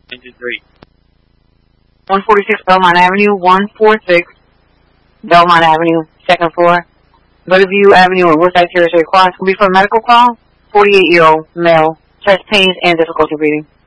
Engine 3. 146 Belmont Avenue, 146 Belmont Avenue, second floor. Butterview Avenue and Woodside Territory Cross. Will be for a medical call. 48-year-old male. Chest pains and difficulty breathing.